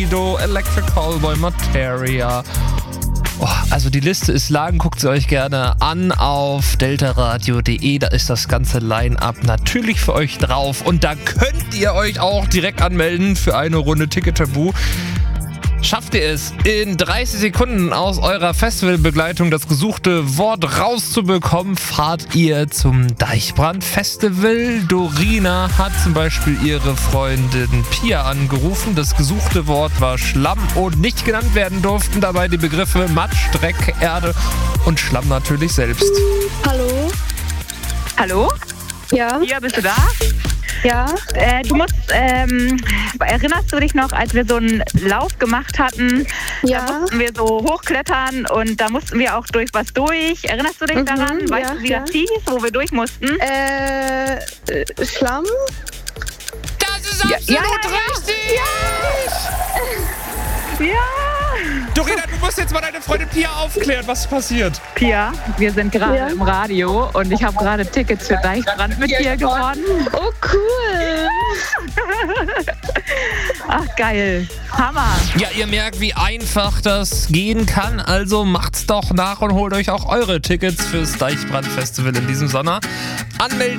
Sido, Electric Callboy, Materia. Oh, also die Liste ist lang, guckt sie euch gerne an auf deltaradio.de, da ist das ganze Line-Up natürlich für euch drauf und da könnt ihr euch auch direkt anmelden für eine Runde Ticket Tabu. Schafft ihr es, in 30 Sekunden aus eurer Festivalbegleitung das gesuchte Wort rauszubekommen, fahrt ihr zum Deichbrand-Festival. Dorina hat zum Beispiel ihre Freundin Pia angerufen. Das gesuchte Wort war Schlamm und nicht genannt werden durften dabei die Begriffe Matsch, Dreck, Erde und Schlamm natürlich selbst. Hallo? Hallo? Ja? Pia, bist du da? Ja? Du musst, erinnerst du dich noch, als wir so einen Lauf gemacht hatten? Ja. Da mussten wir so hochklettern und da mussten wir auch durch was durch. Erinnerst du dich daran? Weißt du, wie das hieß, wo wir durch mussten? Schlamm? Das ist absolut richtig! Ja! Dorina, du musst jetzt mal deine Freundin Pia aufklären, was ist passiert. Pia, wir sind gerade im Radio und ich habe gerade Tickets für Deichbrand mit dir gewonnen. Oh, cool! Ach, geil. Hammer. Ja, ihr merkt, wie einfach das gehen kann, also macht's doch nach und holt euch auch eure Tickets fürs Deichbrand-Festival in diesem Sommer. Anmelden